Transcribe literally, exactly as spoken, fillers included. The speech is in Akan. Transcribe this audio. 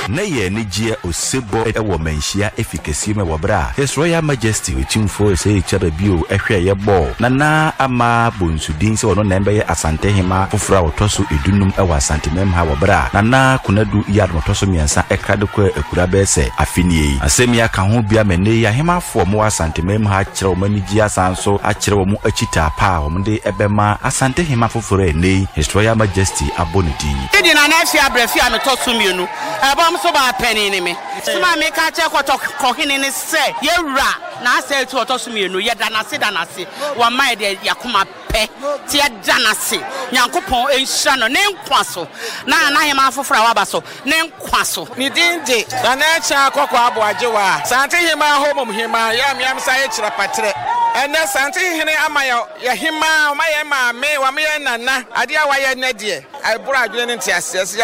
na ye ne gie osebo e wo manhia efikasi me wo bra His Royal Majesty ochimfo se chaba bio ehwe ye bo nana ama bonsudin se wono na mbe asante hima fofora otoso edunum e wa asante mem ha wo bra nana kunadu yad otoso miensa ekrade kwa ekura be se afini asemi aka ho bia mene ya hima fo mo asante mem ha kire wo manigi asanso a kire wo mo achita pa wo mde ebema asante hima fofora ene His Royal Majesty abonidi idi na na afia brafia me toso mienu ebom so ba peni ni me sima me ka che kwato kohini ni se yewura na ase tu otoso mienu ye danase danase wa mai de yakoma pe ti ye danase nyankopon enhira no ne nkwaso na na hema afofora wa baso ne nkwaso ni dinde na na cha akoko aboajewa sante hema homom hema ya miam sa ye kira patre ene sante hene ama ya ya hema ma ye ma me wa me nana ade awa ye ne de ai bura adwene ne ntiase